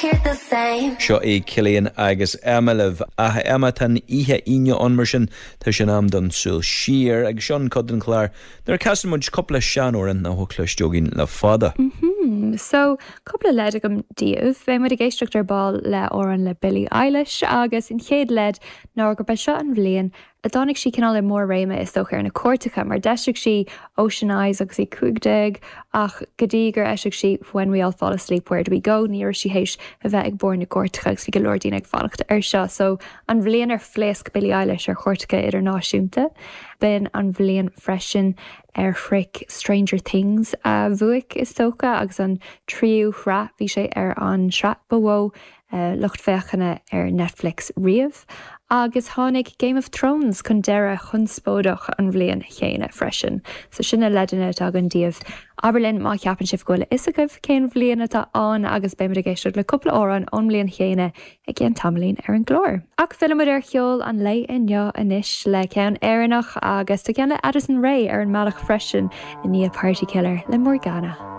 hear the same. Seo é Cillian agus Emileh a Emma tan ihe ine anmar sin tá sin am don sul siar agus Sean Codden Clar. There castan much couple of seanóran na hoclas jogin le fada. So, couple of led agam díobh, bheith muid a géisteachtar ball le óran le Billie Eilish agus in chéad led ná gur ba seo an bhliain a dánig si cinál le mór réime is tócha ar na cuartacha mar deisiach si Ocean Eyes agus i 15 ach godígur eisiach si When We All Fall Asleep Where Do We Go níor si héis a bheith ag bór na cuartacha agus fi go Lordín ag fálacht ar seo so an bhliain ar phléasc Billie Eilish ar cuartacha idirnáisiúnta ben an bhliain freisin ar chric Stranger Things a bhuaic is tócha agus an tríú hra bhí sé ar an sreat bhó lucht fechanna ar Netflix riamh agus tháinig Game of Thrones chun deire chunspódach an bhliain chéine freisin. So sinna ledanna ag an díobh. Aberlinn má ceapan sibh gola isagah cén bhliain atá an agus béimid a géistead le cúpla óran ón bhliain chéine ag cén tamlín ar an glór. Ach filmid ar cheol an lei inneo inis le ceann éireannach agus tá ceanna Addison Rae ar an mealach freisin in ní Party Killer le Morgana.